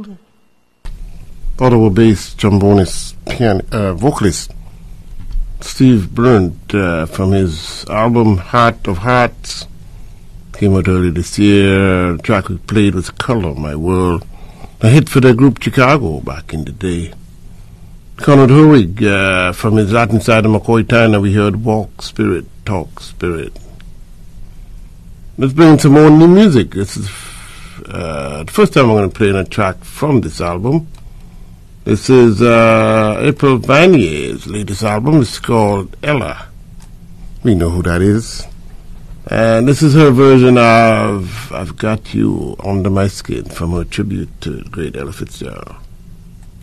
Oldham. Ottawa-based trombonist, vocalist Steve Blunt from his album Heart of Hearts came out early this year. The track we played was Color My World, a hit for the group Chicago back in the day. Conrad Herwig from his Latin side of McCoy Tyner, we heard Walk Spirit, Talk Spirit. Let's bring in some more new music. This is the first time I'm going to play a track from this album. This is April Vanier's latest album. It's called Ella. We know who that is. And this is her version of I've Got You Under My Skin from her tribute to the great Ella Fitzgerald.